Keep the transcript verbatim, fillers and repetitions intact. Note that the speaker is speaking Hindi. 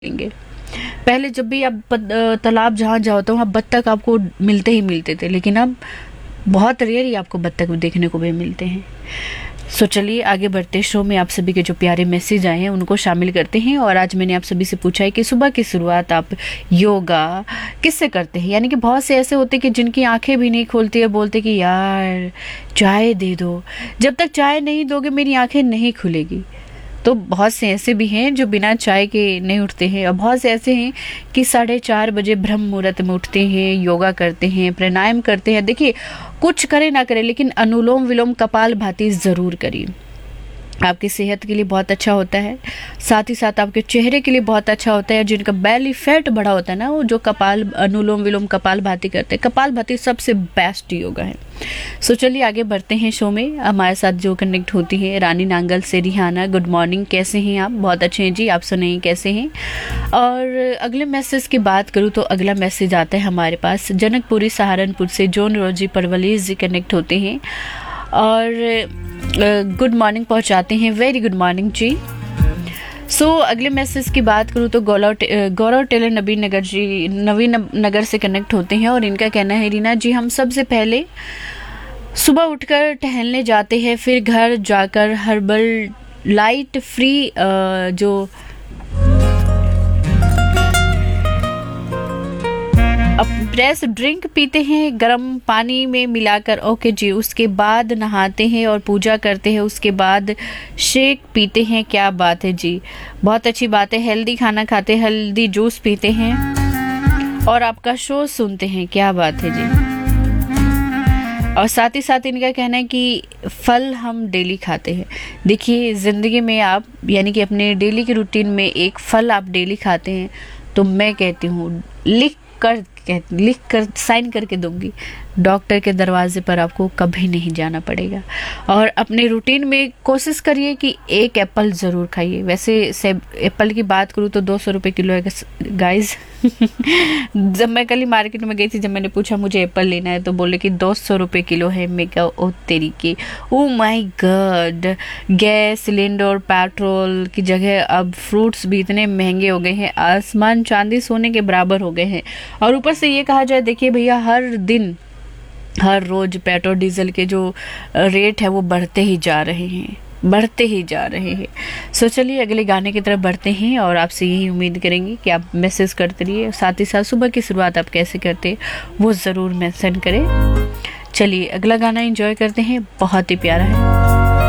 लेंगे। पहले जब भी आप पद- तालाब जहाँ जाओ तो वहाँ बत्तख आपको मिलते ही मिलते थे, लेकिन अब बहुत रेयर ही आपको बत्तख देखने को भी मिलते हैं। सो चलिए आगे बढ़ते, शो में आप सभी के जो प्यारे मैसेज आए हैं उनको शामिल करते हैं। और आज मैंने आप सभी से पूछा है कि सुबह की शुरुआत आप योगा किससे करते हैं। यानी कि बहुत से ऐसे होते हैं कि जिनकी आंखें भी नहीं खोलती है, बोलते कि यार चाय दे दो, जब तक चाय नहीं दोगे मेरी आंखें नहीं खुलेगी। तो बहुत से ऐसे भी हैं जो बिना चाय के नहीं उठते हैं, और बहुत से ऐसे हैं कि साढ़े चार बजे ब्रह्म मुहूर्त में उठते हैं, योगा करते हैं, प्राणायाम करते हैं। देखिए कुछ करे ना करे लेकिन अनुलोम विलोम कपाल भाती ज़रूर करिए, आपकी सेहत के लिए बहुत अच्छा होता है। साथ ही साथ आपके चेहरे के लिए बहुत अच्छा होता है। जिनका बेली फैट बड़ा होता है ना, वो जो कपाल अनुलोम विलोम कपाल भाती करते हैं। कपाल भाती सबसे बेस्ट योगा है। सो चलिए आगे बढ़ते हैं शो में। हमारे साथ जो कनेक्ट होती है रानी नांगल से रिहाना, गुड मॉर्निंग, कैसे हैं आप? बहुत अच्छे हैं जी, आप सुनाइए कैसे हैं? और अगले मैसेज की बात करूँ तो अगला मैसेज आता है हमारे पास जनकपुरी सहारनपुर से जोन रोजी परवलीज जी कनेक्ट होते हैं और गुड मॉर्निंग पहुंचाते हैं। वेरी गुड मॉर्निंग जी। सो so, अगले मैसेज की बात करूँ तो गौरव गौरव टेलर नवीन नगर जी नवीन नगर से कनेक्ट होते हैं और इनका कहना है रीना जी, हम सबसे पहले सुबह उठकर टहलने जाते हैं, फिर घर जाकर हर्बल लाइट फ्री जो प्रेस ड्रिंक पीते हैं गर्म पानी में मिलाकर। ओके जी। उसके बाद नहाते हैं और पूजा करते हैं, उसके बाद शेक पीते हैं। क्या बात है जी, बहुत अच्छी बात है। हेल्दी खाना खाते हैं, हेल्दी जूस पीते हैं और आपका शो सुनते हैं। क्या बात है जी। और साथ ही साथ इनका कहना है कि फल हम डेली खाते हैं। देखिए ज़िंदगी में आप यानी कि अपने डेली के रूटीन में एक फल आप डेली खाते हैं तो मैं कहती हूँ लिख कर लिख कर साइन करके दूंगी, डॉक्टर के दरवाजे पर आपको कभी नहीं जाना पड़ेगा। और अपने रूटीन में कोशिश करिए कि एक एप्पल ज़रूर खाइए। वैसे से एप्पल की बात करूँ तो दो सौ रुपये किलो है गाइस। जब मैं कल ही मार्केट में गई थी, जब मैंने पूछा मुझे एप्पल लेना है तो बोले कि दो सौ रुपये किलो है। मैं क्या ओ तेरी के oh my God, gas cylinder और पेट्रोल की जगह अब फ्रूट्स भी इतने महंगे हो गए हैं, आसमान चांदी सोने के बराबर हो गए हैं। और ऊपर से ये कहा जाए, देखिए भैया हर दिन हर रोज पेट्रोल डीजल के जो रेट है वो बढ़ते ही जा रहे हैं बढ़ते ही जा रहे हैं। सो चलिए अगले गाने की तरफ बढ़ते हैं और आपसे यही उम्मीद करेंगे कि आप मैसेज करते रहिए। साथ ही साथ सुबह की शुरुआत आप कैसे करते हैं वो ज़रूर मैसेज करें। चलिए अगला गाना एंजॉय करते हैं, बहुत ही प्यारा है।